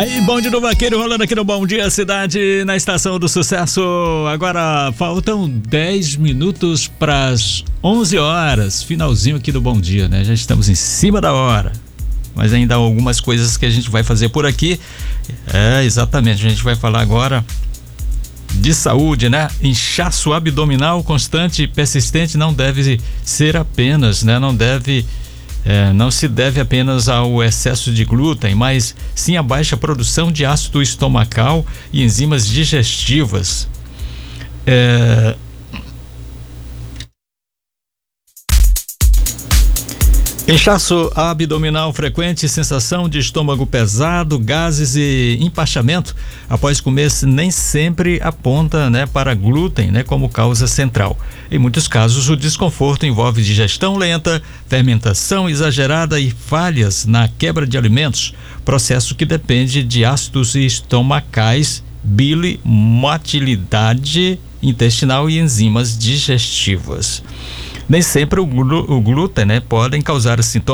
Aí, bom de novo vaqueiro, rolando aqui no Bom Dia Cidade, na Estação do Sucesso. Agora faltam 10 minutos para as 11 horas, finalzinho aqui do Bom Dia, né? Já estamos em cima da hora, mas ainda há algumas coisas que a gente vai fazer por aqui. Exatamente, a gente vai falar agora de saúde, né? Inchaço abdominal constante e persistente não deve ser apenas, né? Não se deve apenas ao excesso de glúten, mas sim à baixa produção de ácido estomacal e enzimas digestivas. Inchaço abdominal frequente, sensação de estômago pesado, gases e empachamento após comer nem sempre aponta, né, para glúten, né, como causa central. Em muitos casos, o desconforto envolve digestão lenta, fermentação exagerada e falhas na quebra de alimentos, processo que depende de ácidos estomacais, bile, motilidade intestinal e enzimas digestivas. Nem sempre o glúten, né, podem causar sintomas